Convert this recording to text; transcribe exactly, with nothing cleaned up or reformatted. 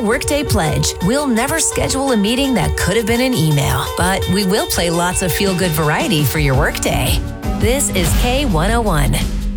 Workday Pledge, we'll never schedule a meeting that could have been an email, but we will play lots of feel-good variety for your workday. This is K one oh one.